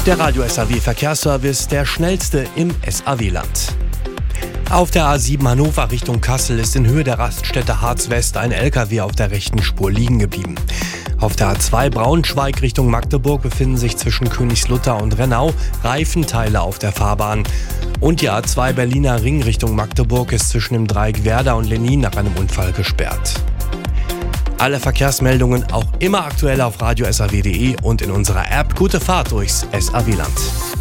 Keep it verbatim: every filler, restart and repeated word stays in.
Der Radio S A W Verkehrsservice, der schnellste im S A W-Land. Auf der A sieben Hannover Richtung Kassel ist in Höhe der Raststätte Harz West ein L K W auf der rechten Spur liegen geblieben. Auf der A zwei Braunschweig Richtung Magdeburg befinden sich zwischen Königslutter und Rennau Reifenteile auf der Fahrbahn. Und die A zwei Berliner Ring Richtung Magdeburg ist zwischen dem Dreieck Werder und Lenin nach einem Unfall gesperrt. Alle Verkehrsmeldungen auch immer aktuell auf radio s a w punkt d e und in unserer App. Gute Fahrt durchs S A W-Land.